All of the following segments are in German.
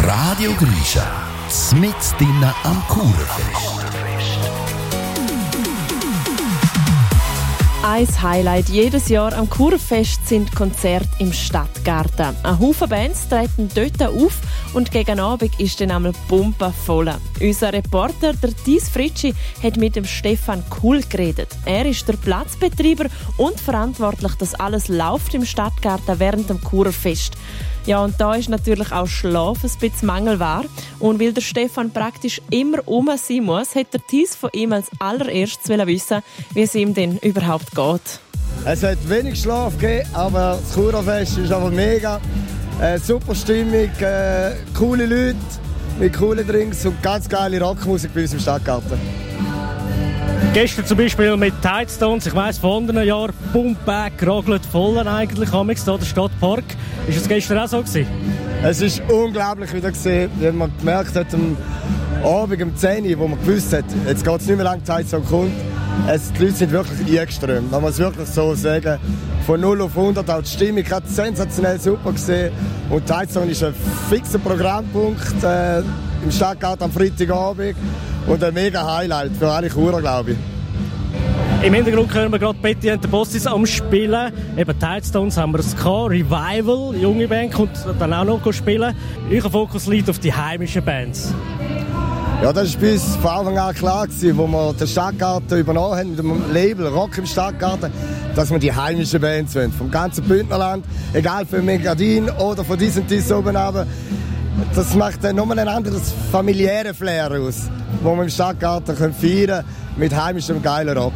Radio Grisha, mitten am Kurfest. Ein Highlight jedes Jahr am Kurfest sind Konzerte im Stadtgarten. Ein Haufen Bands treten dort auf und gegen Abend ist dann einmal pumpenvoll. Unser Reporter, der Thies Fritschi, hat mit dem Stefan Kuhl geredet. Er ist der Platzbetreiber und verantwortlich, dass alles läuft im Stadtgarten während dem Kurfest. Ja, und da ist natürlich auch Schlaf ein bisschen mangelbar. Und weil der Stefan praktisch immer sein muss, hat der Thies von ihm als allererstes wissen, wie es ihm denn überhaupt geht. Es hat wenig Schlaf gegeben, aber das Kurfest ist einfach mega. Super Stimmung, coole Leute mit coolen Drinks und ganz geile Rockmusik bei uns im Stadtgarten. Gestern zum Beispiel mit Tidestones, ich weiss von anderen Jahren, Pumpback, gerogelt, voll eigentlich, amix hier der Stadtpark. Ist es gestern auch so gewesen? Es ist unglaublich wieder gesehen, wie man gemerkt hat, am Abend um 10 Uhr, wo man gewusst hat, jetzt geht es nicht mehr lange Zeit, so kommt. Die Leute sind wirklich eingeströmt, man muss wirklich so sagen. Von 0 auf 100, auch die Stimmung hat sensationell super gesehen. Und Tidestone ist ein fixer Programmpunkt im Stadtgarten am Freitagabend. Und ein mega Highlight für alle Churer, glaube ich. Im Hintergrund hören wir gerade Betty and the Bosses am Spielen. Eben Tidestones haben wir es gehabt, Revival, junge Band, kommt dann auch noch spielen. Euer Fokus liegt auf die heimischen Bands. Ja, das war bei uns von Anfang an klar gewesen, wo wir den Stadtgarten übernommen haben, mit dem Label Rock im Stadtgarten, dass wir die heimischen Bands wollen. Vom ganzen Bündnerland, egal von Megadin oder von diesem oben runter. Das macht dann nochmal ein anderes familiäres Flair aus, wo wir im Stadtgarten feiern können mit heimischem geilen Rock.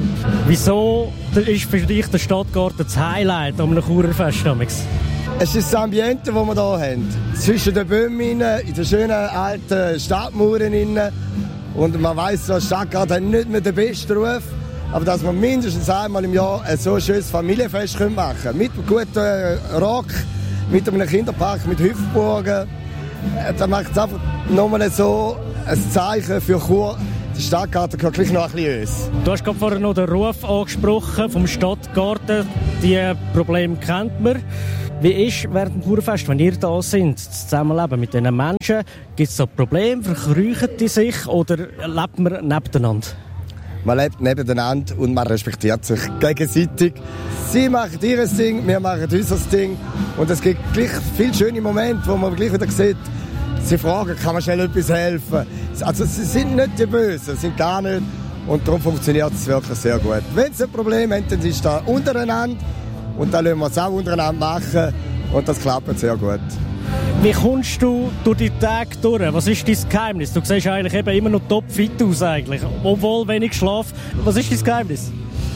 Wieso ist für dich der Stadtgarten das Highlight am Kurfest? Es ist das Ambiente, das wir hier haben. Zwischen den Bäumen, in den schönen alten Stadtmauern. Und man weiss, der Stadtgarten hat nicht mehr den besten Ruf. Aber dass wir mindestens einmal im Jahr ein so schönes Familienfest machen können. Mit einem guten Rock, mit einem Kinderpark, mit Hüpfburgen. Das macht es einfach nochmal so ein Zeichen für Chur. Der Stadtgarten gehört gleich noch ein bisschen uns. Du hast gerade vorhin noch den Ruf angesprochen vom Stadtgarten. Die Probleme kennt man. Wie ist während dem Kurfest, wenn ihr da seid, das Zusammenleben mit diesen Menschen? Gibt es da Probleme? Verkrüchen die sich oder lebt man nebeneinander? Man lebt nebeneinander und man respektiert sich gegenseitig. Sie machen ihr Ding, wir machen unser Ding. Und es gibt gleich viele schöne Momente, wo man gleich wieder sieht, sie fragen, kann man schnell etwas helfen? Also sie sind nicht die Bösen, sind gar nicht. Und darum funktioniert es wirklich sehr gut. Wenn sie ein Problem haben, dann ist das untereinander. Und dann lassen wir es auch untereinander machen. Und das klappt sehr gut. Wie kommst du durch die Tage durch? Was ist dein Geheimnis? Du siehst eigentlich eben immer noch topfit aus, eigentlich, obwohl wenig Schlaf. Was ist dein Geheimnis?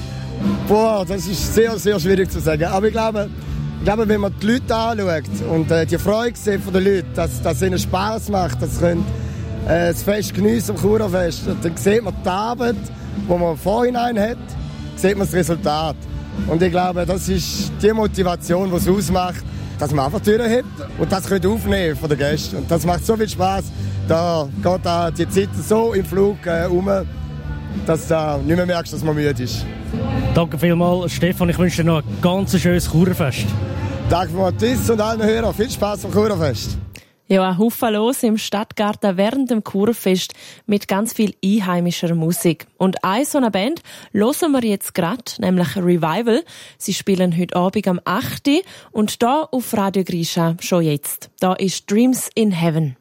Boah, das ist sehr, sehr schwierig zu sagen. Aber ich glaube, wenn man die Leute anschaut und die Freude sieht von den Leuten, dass es ihnen Spass macht, dass sie das Fest geniessen am Kurfest, dann sieht man die Arbeit, die man vorhinein hat, sieht man das Resultat. Und ich glaube, das ist die Motivation, die es ausmacht, dass man einfach Türen hat und das aufnehmen von den Gästen. Und das macht so viel Spass. Da geht da die Zeit so im Flug dass du nicht mehr merkst, dass man müde ist. Danke vielmals, Stefan. Ich wünsche dir noch ein ganz schönes Kurfest. Danke Matthias und allen Hörern. Viel Spass am Kurfest. Ja, ein Haufen los im Stadtgarten während dem Kurfest mit ganz viel einheimischer Musik. Und eine so eine Band hören wir jetzt gerade, nämlich Revival. Sie spielen heute Abend am 8. und da auf Radio Grisha schon jetzt. Da ist Dreams in Heaven.